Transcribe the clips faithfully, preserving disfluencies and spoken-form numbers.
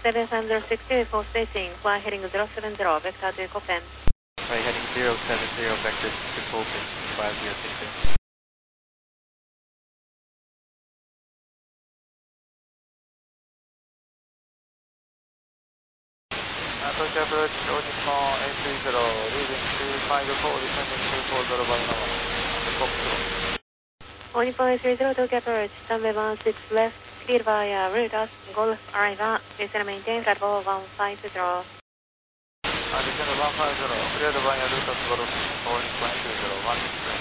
seven five zero six two, full spacing, fly heading zero seven zero, vector to Copen. Fly heading zero seven zero, vector to Copen, five zero six two. Tokyo approach, Onippon eight three zero, leaving two five four, descending two four zero by number, and Foxtrot. Onippon eight three zero, Tokyo approach, runway one six left, clear via route as Golf Arriva, descend maintain, cargo one five zero. And descend one five zero, cleared via route as Golf, Onippon eight three zero, one six left.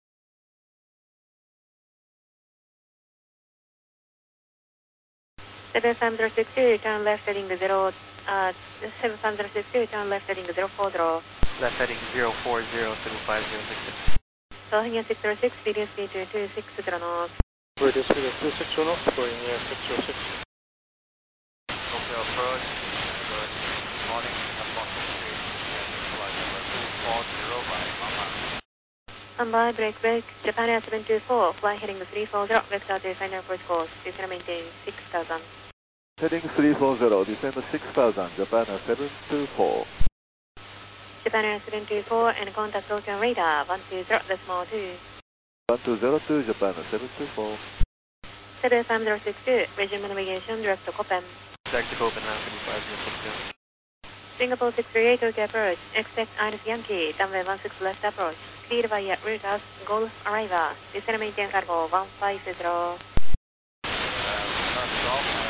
seven five zero six two, turn left heading zero, uh, seven five zero six two, turn left heading zero four zero. Left heading zero four zero, seven five zero six two. Going near six zero six, video speed to two six zero knots. Radio speed of two six zero knots, going near six zero six. Tokyo approach, good morning, Atmosphere three, flight number two four zero by Mama. Standby, break, break, Japan Air seven two four, fly heading three four zero, vector to final approach course, descend maintain six thousand. Heading three four zero, descend six thousand, Japan Air seven two four. Japan Air seven two four and contact Tokyo radar one two zero decimal two. one two zero two, Japan Air seven two four. seven five zero six two, resume navigation direct to Copen. Direct to Copen, now five zero six two. Singapore six three eight, Tokyo approach, expect Iris Yankee, runway one six left approach, clear via route as Golf Arriva, descend maintain cargo one five zero. Uh,